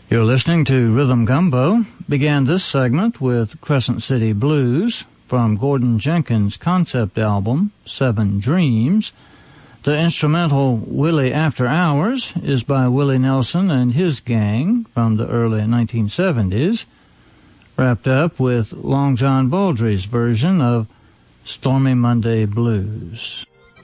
You're listening to Rhythm Gumbo. Began this segment with Crescent City Blues from Gordon Jenkins' concept album, Seven Dreams. The instrumental Willie After Hours is by Willie Nelson and his gang from the early 1970s, wrapped up with Long John Baldry's version of Stormy Monday Blues.